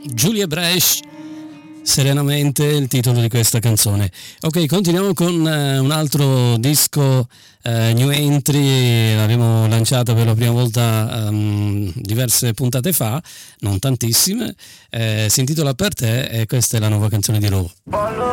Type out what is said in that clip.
Julia Bresch, Serenamente, il titolo di questa canzone. Ok, continuiamo con un altro disco new entry, l'abbiamo lanciato per la prima volta diverse puntate fa, non tantissime, si intitola Per te e questa è la nuova canzone di Raw.